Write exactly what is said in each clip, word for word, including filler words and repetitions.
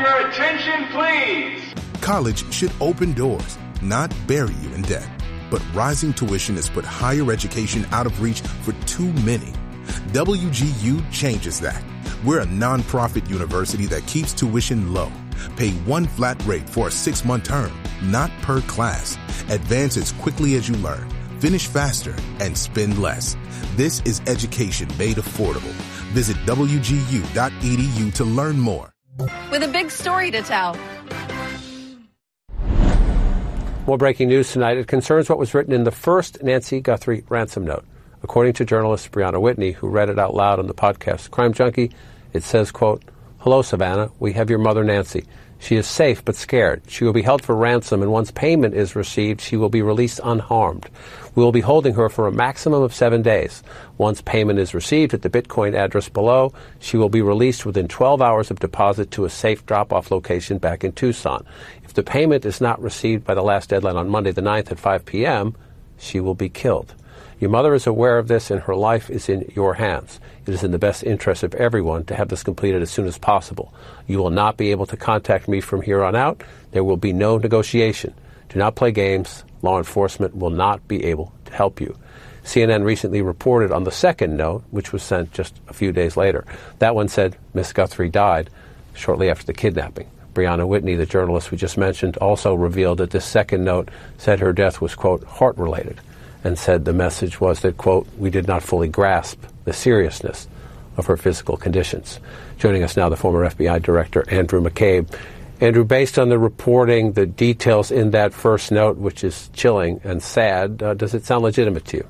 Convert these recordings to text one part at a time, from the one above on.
your attention, please? College should open doors, not bury you in debt. But rising tuition has put higher education out of reach for too many. W G U changes that. We're a nonprofit university that keeps tuition low. Pay one flat rate for a six-month term, not per class. Advance as quickly as you learn. Finish faster and spend less. This is education made affordable. Visit W G U dot E D U to learn more. With a big story to tell. More breaking news tonight. It concerns what was written in the first Nancy Guthrie ransom note. According to journalist Brianna Whitney, who read it out loud on the podcast Crime Junkie, it says, quote, "Hello, Savannah. We have your mother, Nancy. She is safe but scared. She will be held for ransom, and once payment is received, she will be released unharmed. We will be holding her for a maximum of seven days. Once payment is received at the Bitcoin address below, she will be released within twelve hours of deposit to a safe drop-off location back in Tucson. If the payment is not received by the last deadline on Monday the ninth at five p.m., she will be killed. Your mother is aware of this, and her life is in your hands. It is in the best interest of everyone to have this completed as soon as possible. You will not be able to contact me from here on out. There will be no negotiation. Do not play games. Law enforcement will not be able to help you." C N N recently reported on the second note, which was sent just a few days later. That one said Miss Guthrie died shortly after the kidnapping. Brianna Whitney, the journalist we just mentioned, also revealed that this second note said her death was, quote, heart-related, and said the message was that, quote, "we did not fully grasp the seriousness of her physical conditions." Joining us now, the former F B I Director, Andrew McCabe. Andrew, based on the reporting, the details in that first note, which is chilling and sad, uh, does it sound legitimate to you?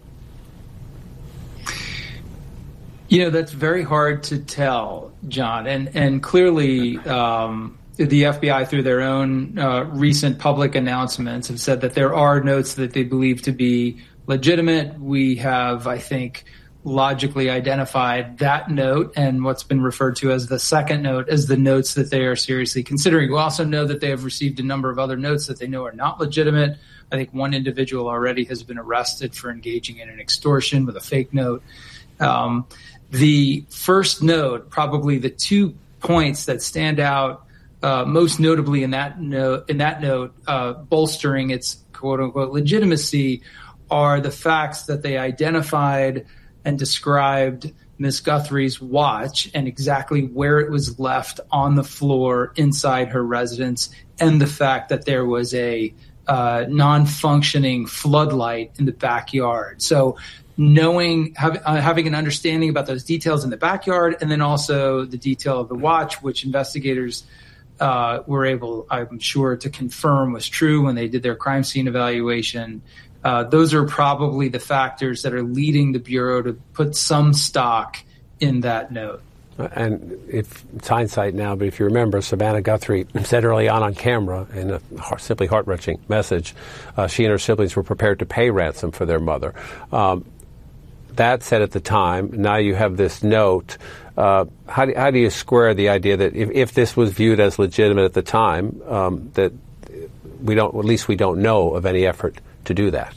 You know, that's very hard to tell, John. And, and clearly, um, the F B I, through their own uh, recent public announcements, have said that there are notes that they believe to be legitimate. We have, I think, logically identified that note and what's been referred to as the second note as the notes that they are seriously considering. We also know that they have received a number of other notes that they know are not legitimate. I think one individual already has been arrested for engaging in an extortion with a fake note. Um, the first note, probably the two points that stand out Uh, most notably in that note, in that note, uh, bolstering its quote unquote legitimacy, are the facts that they identified and described Miss Guthrie's watch and exactly where it was left on the floor inside her residence, and the fact that there was a uh, non-functioning floodlight in the backyard. So knowing, have, uh, having an understanding about those details in the backyard, and then also the detail of the watch, which investigators Uh, were able, I'm sure, to confirm was true when they did their crime scene evaluation. Uh, those are probably the factors that are leading the Bureau to put some stock in that note. And if it's hindsight now, but if you remember, Savannah Guthrie said early on on camera in a simply heart-wrenching message, uh, she and her siblings were prepared to pay ransom for their mother. Um, that said at the time, now you have this note. Uh, how, do, how do you square the idea that if, if this was viewed as legitimate at the time, um, that we don't, at least we don't know of any effort to do that?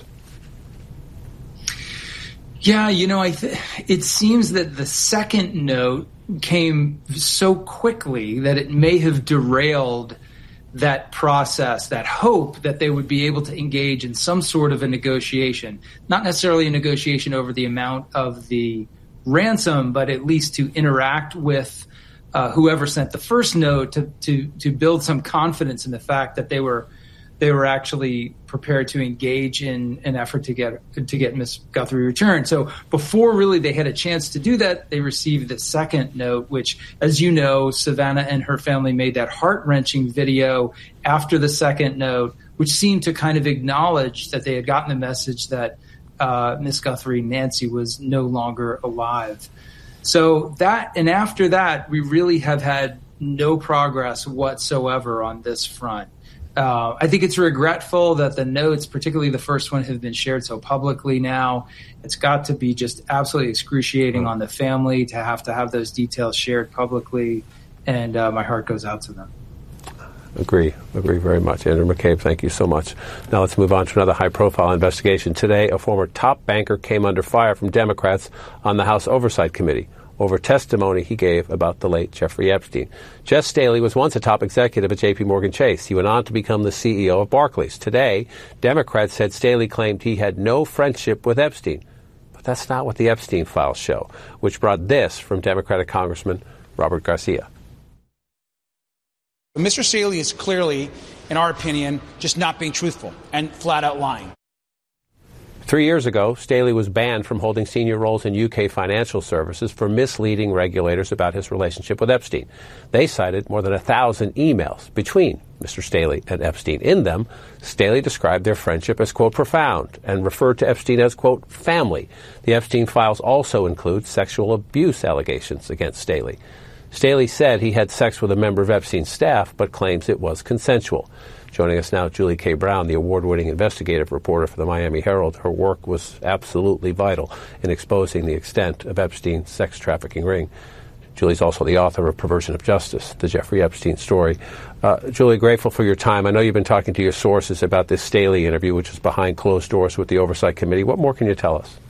Yeah, you know, I th- it seems that the second note came so quickly that it may have derailed that process, that hope that they would be able to engage in some sort of a negotiation, not necessarily a negotiation over the amount of the ransom, but at least to interact with uh, whoever sent the first note to, to to build some confidence in the fact that they were they were actually prepared to engage in an effort to get to get Miss Guthrie returned. So before really they had a chance to do that, they received the second note, which, as you know, Savannah and her family made that heart-wrenching video after the second note, which seemed to kind of acknowledge that they had gotten the message that Uh, Miss Guthrie, Nancy, was no longer alive. So that, and after that, we really have had no progress whatsoever on this front. Uh, I think it's regretful that the notes, particularly the first one, have been shared so publicly now. It's got to be just absolutely excruciating on the family to have to have those details shared publicly, and uh, my heart goes out to them. Agree. Agree very much. Andrew McCabe, thank you so much. Now let's move on to another high-profile investigation. Today, a former top banker came under fire from Democrats on the House Oversight Committee. over testimony he gave about the late Jeffrey Epstein. Jess Staley was once a top executive at J P Morgan Chase. He went on to become the C E O of Barclays. Today, Democrats said Staley claimed he had no friendship with Epstein. But that's not what the Epstein files show, which brought this from Democratic Congressman Robert Garcia. Mister Staley is clearly, in our opinion, just not being truthful and flat out lying. Three years ago, Staley was banned from holding senior roles in U K financial services for misleading regulators about his relationship with Epstein. They cited more than a thousand emails between Mister Staley and Epstein. In them, Staley described their friendship as, quote, profound, and referred to Epstein as, quote, family. The Epstein files also include sexual abuse allegations against Staley. Staley said he had sex with a member of Epstein's staff, but claims it was consensual. Joining us now, Julie K. Brown, the award-winning investigative reporter for the Miami Herald. Her work was absolutely vital in exposing the extent of Epstein's sex trafficking ring. Julie's also the author of Perversion of Justice, the Jeffrey Epstein story. Uh, Julie, grateful for your time. I know you've been talking to your sources about this Staley interview, which was behind closed doors with the Oversight Committee. What more can you tell us?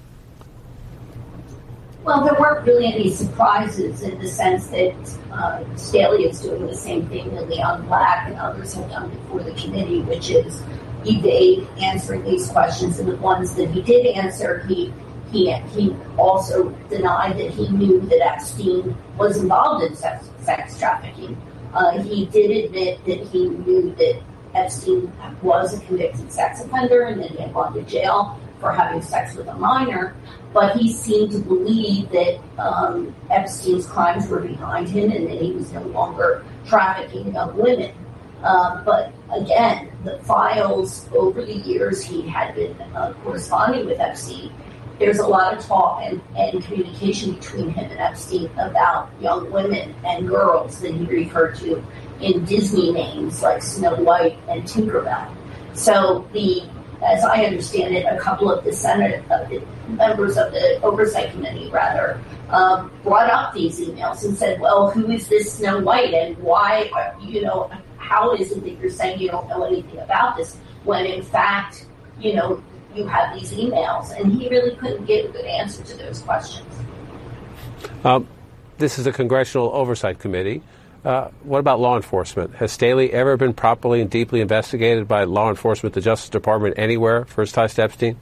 Well, there weren't really any surprises in the sense that uh, Staley is doing the same thing that Leon Black and others have done before the committee, which is evade answering these questions. And the ones that he did answer, he he he also denied that he knew that Epstein was involved in sex, sex trafficking. Uh, he did admit that he knew that Epstein was a convicted sex offender and that he had gone to jail for having sex with a minor, but he seemed to believe that um, Epstein's crimes were behind him and that he was no longer trafficking young women. Uh, but again, the files over the years he had been uh, corresponding with Epstein, there's a lot of talk and, and communication between him and Epstein about young women and girls that he referred to in Disney names like Snow White and Tinkerbell. So the As I understand it, a couple of the Senate uh, the members of the Oversight Committee, rather, um, brought up these emails and said, well, who is this Snow White and why, are, you know, how is it that you're saying you don't know anything about this when, in fact, you know, you have these emails? And he really couldn't give a good answer to those questions. Um, this is a Congressional Oversight Committee. Uh, what about law enforcement? Has Staley ever been properly and deeply investigated by law enforcement, the Justice Department, anywhere for his ties to Epstein?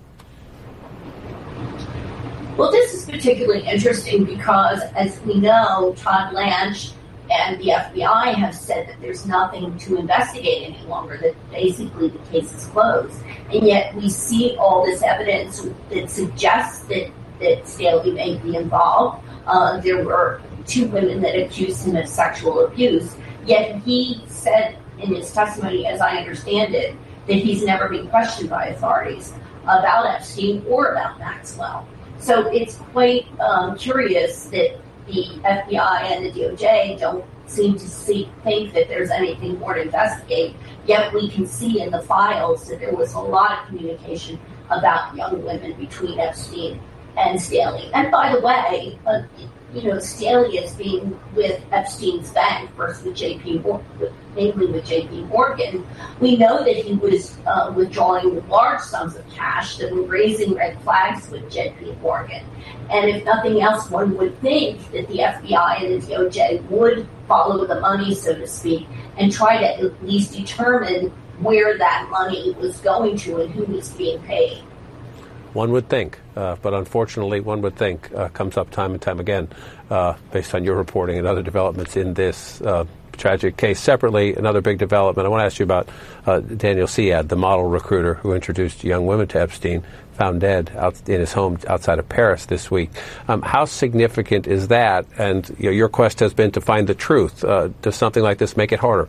Well, this is particularly interesting because, as we know, Todd Blanche and the F B I have said that there's nothing to investigate any longer, that basically the case is closed. And yet we see all this evidence that suggests that, that Staley may be involved. Uh, there were two women that accused him of sexual abuse, yet he said in his testimony, as I understand it, that he's never been questioned by authorities about Epstein or about Maxwell. So it's quite um, curious that the F B I and the D O J don't seem to see, think that there's anything more to investigate, yet we can see in the files that there was a lot of communication about young women between Epstein and Staley. And by the way, uh, you know, Staley is being with Epstein's bank, first with J P Morgan, mainly with J P Morgan. We know that he was uh, withdrawing large sums of cash that were raising red flags with J P Morgan. And if nothing else, one would think that the F B I and the D O J would follow the money, so to speak, and try to at least determine where that money was going to and who was being paid. One would think, uh, but unfortunately, one would think, uh, comes up time and time again, uh, based on your reporting and other developments in this uh, tragic case. Separately, another big development, I want to ask you about uh, Daniel Siad, the model recruiter who introduced young women to Epstein, found dead out in his home outside of Paris this week. Um, how significant is that? And you know, your quest has been to find the truth. Uh, does something like this make it harder?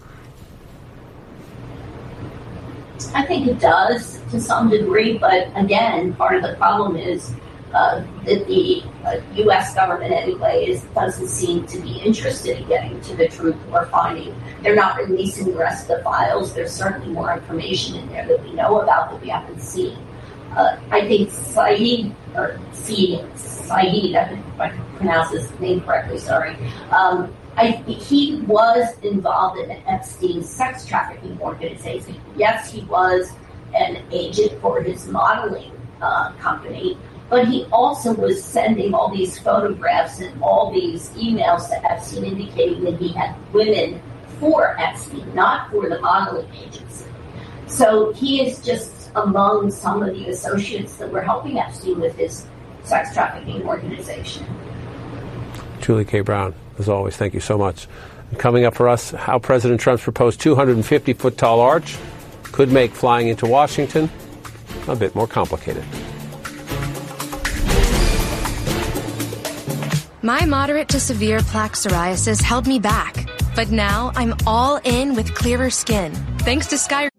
I think it does to some degree, but again, part of the problem is uh, that the uh, U S government anyway is, doesn't seem to be interested in getting to the truth or finding. They're not releasing the rest of the files. There's certainly more information in there that we know about that we haven't seen. Uh, I think Saeed, or Saeed, Saeed, I think if I can pronounce his name correctly, sorry, um, I, he was involved in Epstein's sex trafficking organization. Yes, he was an agent for his modeling uh, company, But he also was sending all these photographs and all these emails to Epstein indicating that he had women for Epstein, not for the modeling agency. So he is just among some of the associates that were helping Epstein with his sex trafficking organization. Julie K. Brown, as always, thank you so much. And coming up for us, how President Trump's proposed two hundred fifty foot tall arch could make flying into Washington a bit more complicated. My moderate to severe plaque psoriasis held me back, but now I'm all in with clearer skin, thanks to Sky.